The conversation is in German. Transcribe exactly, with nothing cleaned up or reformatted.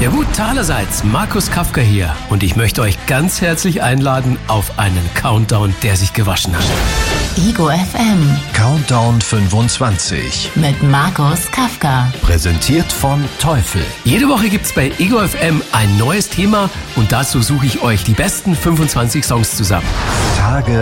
Servus, allerseits, Markus Kafka hier und ich möchte euch ganz herzlich einladen auf einen Countdown, der sich gewaschen hat. Ego F M Countdown fünfundzwanzig mit Markus Kafka. Präsentiert von Teufel. Jede Woche gibt's bei Ego F M ein neues Thema und dazu suche ich euch die besten fünfundzwanzig Songs zusammen. Tage